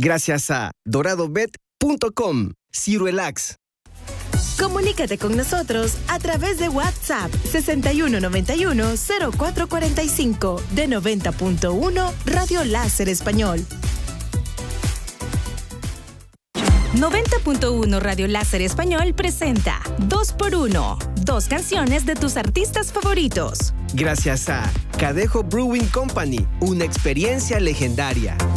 Gracias a doradobet.com. Cirelax. Comunícate con nosotros a través de WhatsApp 6191-0445 de 90.1 Radio Láser Español. 90.1 Radio Láser Español presenta 2x1, 2 canciones de tus artistas favoritos. Gracias a Cadejo Brewing Company, una experiencia legendaria.